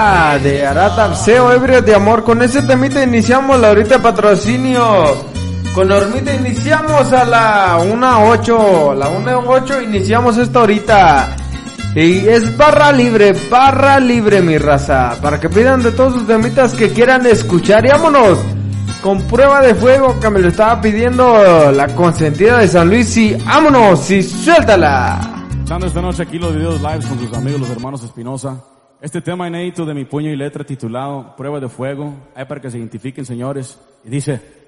Horita de Aratapseo, ebrios de amor. Con ese temita iniciamos la horita de patrocinio. Con Hormita iniciamos a la 1:08. La 1:08 iniciamos esta horita. Y es barra libre, mi raza. Para que pidan de todos sus temitas que quieran escuchar. Y vámonos con Prueba de Fuego, que me lo estaba pidiendo la consentida de San Luis. Y vámonos, y suéltala. Estando esta noche aquí los videos lives con sus amigos, los hermanos Espinosa. Este tema inédito de mi puño y letra titulado Prueba de Fuego. Hay para que se identifiquen, señores. Y dice...